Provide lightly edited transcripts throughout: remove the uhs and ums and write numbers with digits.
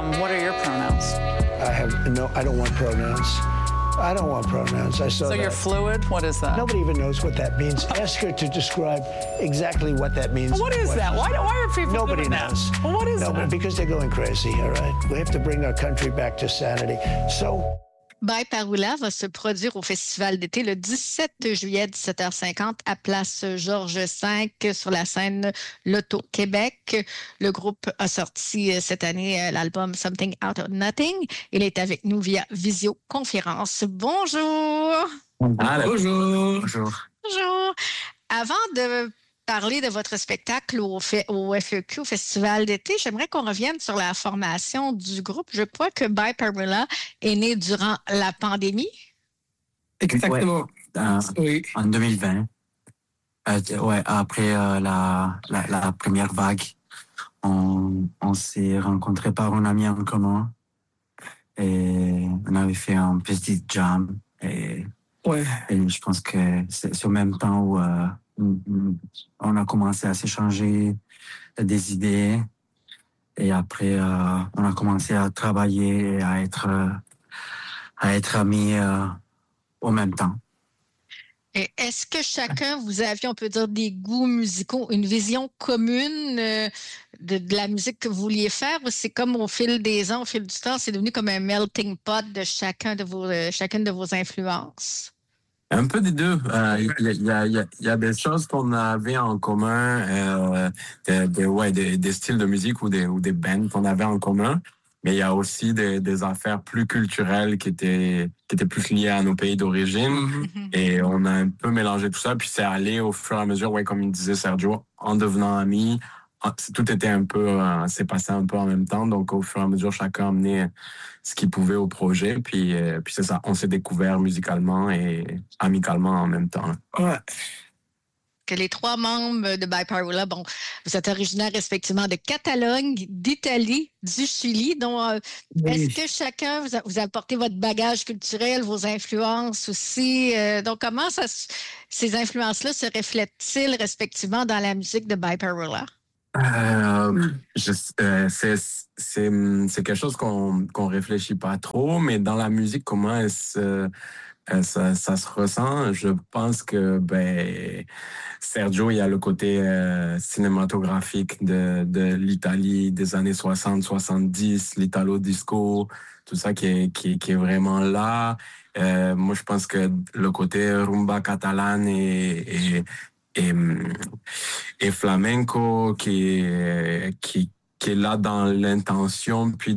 What are your pronouns? I don't want pronouns. I don't want pronouns. I saw So that. you're fluid? What is that? Nobody even knows what that means. Ask her to describe exactly what that means. What is that? Why are people Nobody doing knows. that? Well, what is that? Because they're going crazy, all right? We have to bring our country back to sanity. So... Byparoula va se produire au Festival d'été le 17 juillet, 17h50, à Place Georges V sur la scène Loto Québec. Le groupe a sorti cette année l'album Something Out of Nothing. Il est avec nous via visioconférence. Bonjour! Bonjour! Bonjour! Avant de parler de votre spectacle au FEQ, au Festival d'été, j'aimerais qu'on revienne sur la formation du groupe. Je crois que Byparoula est né durant la pandémie. Exactement. Oui. En 2020. Après la première vague, on s'est rencontrés par un ami en commun et on avait fait un petit jam. Et je pense que c'est au même temps où on a commencé à s'échanger des idées et après on a commencé à travailler et à être amis au même temps. Et est-ce que chacun, vous aviez, on peut dire, des goûts musicaux, une vision commune de la musique que vous vouliez faire, ou c'est comme au fil des ans, au fil du temps, c'est devenu comme un melting pot de chacune de vos influences? Un peu des deux. Il y a des choses qu'on avait en commun, des styles de musique ou des bands qu'on avait en commun. Mais il y a aussi des affaires plus culturelles qui étaient plus liées à nos pays d'origine. Mm-hmm. Et on a un peu mélangé tout ça. Puis c'est allé au fur et à mesure, comme il disait Sergio, en devenant amis. Tout était un peu, s'est passé un peu en même temps. Donc, au fur et à mesure, chacun a amené ce qu'il pouvait au projet. Puis c'est ça, on s'est découvert musicalement et amicalement en même temps. Ouais. Que les trois membres de Byparoula, vous êtes originaires respectivement de Catalogne, d'Italie, du Chili. Donc, est-ce que chacun vous apportez votre bagage culturel, vos influences aussi? Donc, comment ces influences-là se reflètent-ils respectivement dans la musique de Byparoula? C'est quelque chose qu'on réfléchit pas trop, mais dans la musique, comment ça se ressent? Je pense que Sergio, il y a le côté cinématographique de l'Italie des années 60-70, l'Italo disco, tout ça qui est vraiment là. Moi, je pense que le côté rumba catalane et flamenco qui est là dans l'intention puis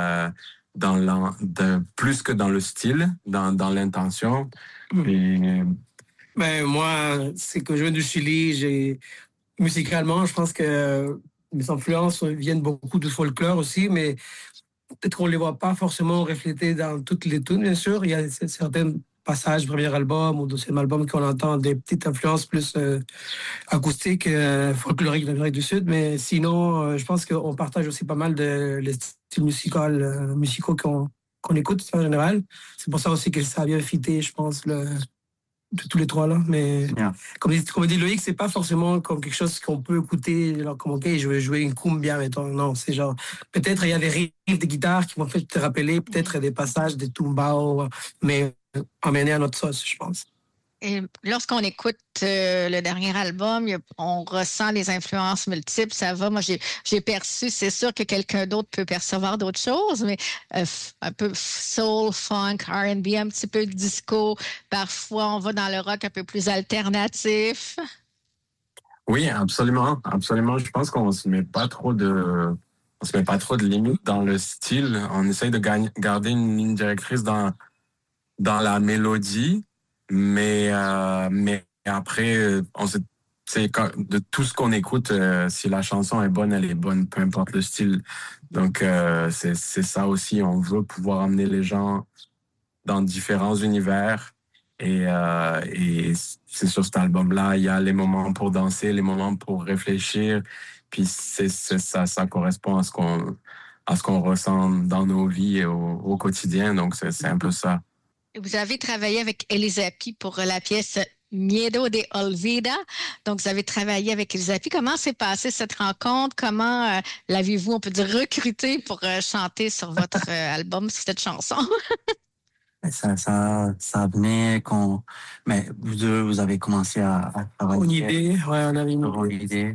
plus que dans le style, dans l'intention. Moi, c'est que je viens du Chili. Musicalement, je pense que mes influences viennent beaucoup du folklore aussi, mais peut-être qu'on ne les voit pas forcément reflétées dans toutes les tunes, bien sûr. Il y a certains passages du premier album ou du deuxième album qu'on entend des petites influences plus acoustiques, folkloriques de l'Amérique du Sud. Mais sinon, je pense qu'on partage aussi pas mal les styles musicaux qu'on écoute en général. C'est pour ça aussi que ça a bien fité, je pense, de tous les trois là. Mais comme dit Loïc, c'est pas forcément comme quelque chose qu'on peut écouter, genre comme OK, je vais jouer une cumbia, mettons. Non, c'est genre peut-être il y a des riffs de guitare qui vont te rappeler peut-être des passages des tumbao, mais emmener à notre sauce, je pense. Et lorsqu'on écoute le dernier album, on ressent les influences multiples, ça va. Moi, j'ai perçu, c'est sûr que quelqu'un d'autre peut percevoir d'autres choses, mais un peu soul, funk, R&B, un petit peu de disco. Parfois, on va dans le rock un peu plus alternatif. Oui, absolument, absolument. Je pense qu'on se met pas trop de limites dans le style. On essaye de garder une ligne directrice dans la mélodie. Mais après, de tout ce qu'on écoute, si la chanson est bonne, elle est bonne, peu importe le style. Donc, c'est ça aussi. On veut pouvoir amener les gens dans différents univers. Et c'est sur cet album-là, il y a les moments pour danser, les moments pour réfléchir. Puis ça correspond à ce qu'on ressent dans nos vies au quotidien. Donc, c'est un peu ça. Vous avez travaillé avec Elisa Pi pour la pièce Miedo de Olvida. Donc, vous avez travaillé avec Elisapie. Comment s'est passée cette rencontre? Comment l'avez-vous, on peut dire, recruté pour chanter sur votre album, sur cette chanson? Ça venait quand... Mais vous deux, vous avez commencé à travailler. Une idée, ouais, on avait une idée.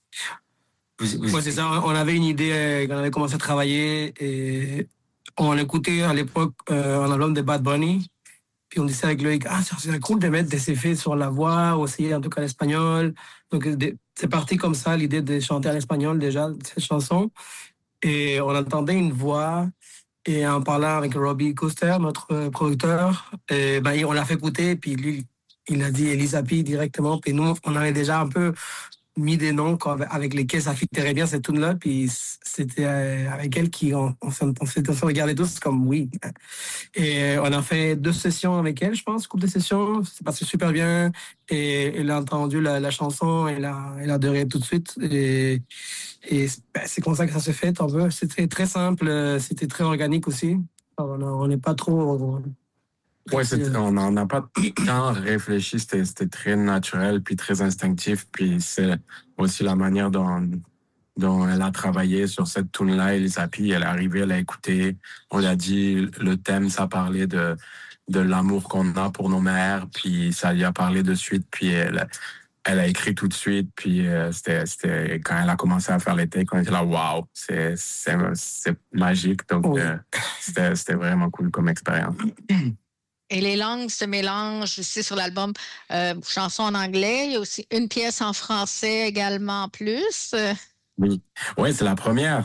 Ouais, c'est ça, on avait une idée, on avait commencé à travailler et on écoutait à l'époque un album de Bad Bunny. Puis on disait avec Loïc, ça serait cool de mettre des effets sur la voix, aussi en tout cas l'espagnol. Donc c'est parti comme ça, l'idée de chanter en espagnol déjà, cette chanson. Et on entendait une voix, et en parlant avec Robbie Coster, notre producteur, et on l'a fait écouter, puis lui, il a dit Elisapie directement. Puis nous, on avait déjà un peu mis des noms avec lesquels ça fitterait bien cette tune-là, puis c'était avec elle on s'est regardé tous comme oui. Et on a fait 2 sessions avec elle, je pense, couple de sessions, c'est passé super bien, et elle a entendu la chanson, elle a adoré tout de suite, et c'est comme ça que ça se fait, un peu. C'était très simple, c'était très organique aussi. On n'est pas trop... Oui, on n'a pas tant réfléchi, c'était très naturel, puis très instinctif, puis c'est aussi la manière dont elle a travaillé sur cette tune-là, Elisapie. Elle est arrivée, elle a écouté, on lui a dit, le thème, ça parlait de l'amour qu'on a pour nos mères, puis ça lui a parlé de suite, puis elle a écrit tout de suite, puis c'était quand elle a commencé à faire les takes, on était là, waouh, c'est magique, donc oui. C'était vraiment cool comme expérience. Et les langues se mélangent aussi sur l'album. Chansons en anglais, il y a aussi une pièce en français également en plus. Oui, c'est la première.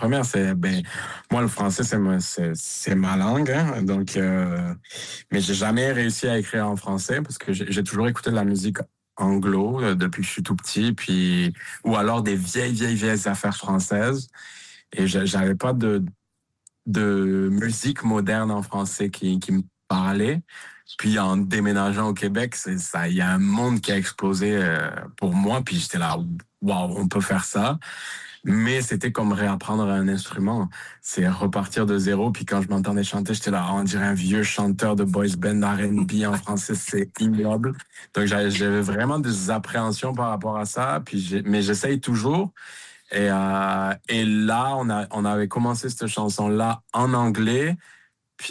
Moi, le français, c'est ma langue. Hein, donc, mais j'ai jamais réussi à écrire en français parce que j'ai toujours écouté de la musique anglo depuis que je suis tout petit, puis ou alors des vieilles affaires françaises. Et j'avais pas de musique moderne en français qui me parlait. Puis en déménageant au Québec, il y a un monde qui a explosé pour moi. Puis j'étais là, waouh, on peut faire ça. Mais c'était comme réapprendre un instrument. C'est repartir de zéro. Puis quand je m'entendais chanter, j'étais là, on dirait un vieux chanteur de boys band R&B en français, c'est ignoble. Donc j'avais vraiment des appréhensions par rapport à ça. Mais j'essaye toujours. Et là, on avait commencé cette chanson-là en anglais.